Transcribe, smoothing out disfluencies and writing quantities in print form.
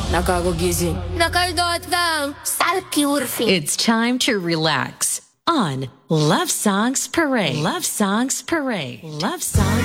Nakakagising. Nakaldot kang salky-urfing. It's time to relax on Love Songs Parade. Love Songs Parade. Love Songs